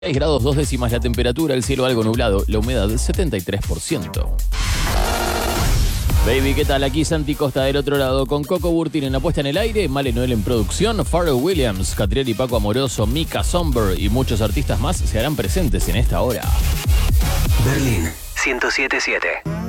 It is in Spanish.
6 grados 2 décimas la temperatura, el cielo algo nublado, la humedad 73%. Baby, ¿qué tal? Aquí Santi Costa del otro lado con Coco Burtin en la puesta en el aire, Male Noel en producción, Pharrell Williams, Catriel y Paco Amoroso, Mika Somber y muchos artistas más se harán presentes en esta hora. Berlín 107.7.